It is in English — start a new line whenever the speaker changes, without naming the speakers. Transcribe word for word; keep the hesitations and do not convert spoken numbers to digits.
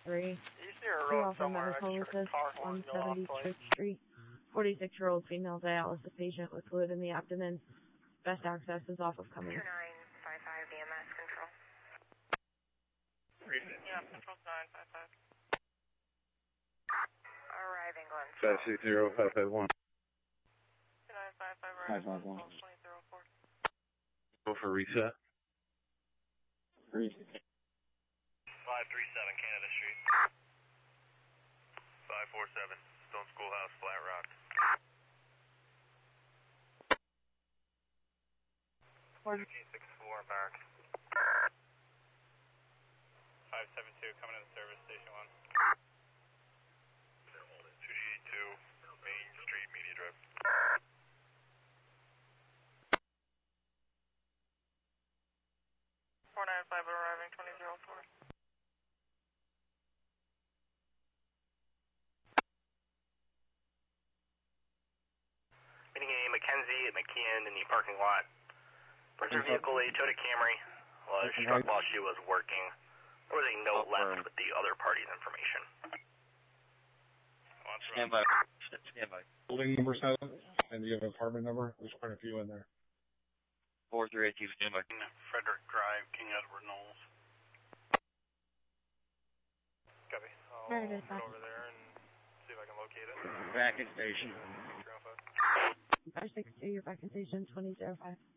three.
He's near a
Two
road
Alpha
somewhere. I
Medical
just heard a
Assist,
car horn
one
go off
seventy
twice.
Church Street. forty-six-year-old female dialysis patient with fluid in the abdomen. Best access is off of Cummings.
two nine five five B M S control.
Yeah, control nine five five.
Arriving on
Five six zero five five one.
two nine five five
Five five one.
twenty zero four.
Go for reset.
Reset.
five three seven Canada Street. five four seven Stone Schoolhouse, Flat Rock. fifteen sixty-four Barrack. five seven two coming to the service station one. two G two Main Street, Media Drive.
four nine five arriving twenty zero four.
Meeting a Mackenzie at McKeon in the parking lot. Person vehicle, a Toyota Camry, was struck while she was working. There was a note left with the other party's information.
Stand by. Stand by.
Building number seven, and you have an apartment number? There's quite a few in there.
Four three eight two. Stand by.
Frederick Drive, King Edward Knowles. Copy. I'll
Very good,
go
Doc.
over there and see if I can locate it.
Back in station.
five six two, you're back in station twenty zero five.